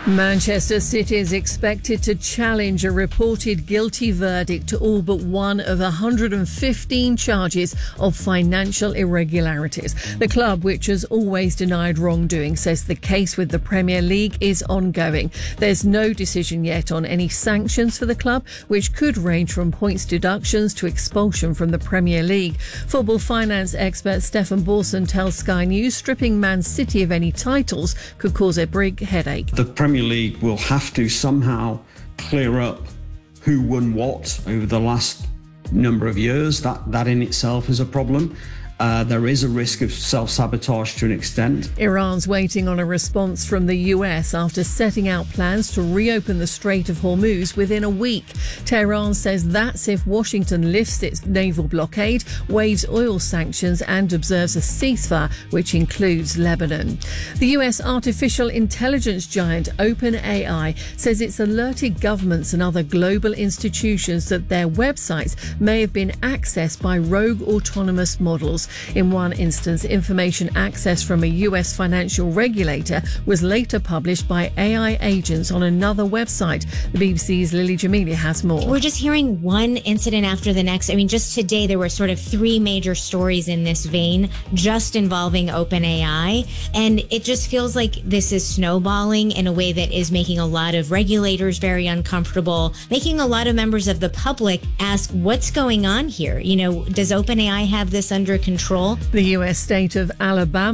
Manchester City is expected to challenge a reported guilty verdict to all but one of 115 charges of financial irregularities. The club, which has always denied wrongdoing, says the case with the Premier League is ongoing. There's no decision yet on any sanctions for the club, which could range from points deductions to expulsion from the Premier League. Football finance expert Stefan Borson tells Sky News stripping Man City of any titles could cause a big headache. The Premier League will have to somehow clear up who won what over the last number of years. That in itself is a problem. There is a risk of self-sabotage to an extent. Iran's waiting on a response from the US after setting out plans to reopen the Strait of Hormuz within a week. Tehran says that's if Washington lifts its naval blockade, waives oil sanctions and observes a ceasefire, which includes Lebanon. The US artificial intelligence giant OpenAI says it's alerted governments and other global institutions that their websites may have been accessed by rogue autonomous models. In one instance, information accessed from a US financial regulator was later published by AI agents on another website. The BBC's Lily Jamili has more. We're just hearing one incident after the next. I mean, just today there were sort of three major stories in this vein, just involving OpenAI. And it just feels like this is snowballing in a way that is making a lot of regulators very uncomfortable, making a lot of members of the public ask, what's going on here? You know, does OpenAI have this under control? The US state of Alabama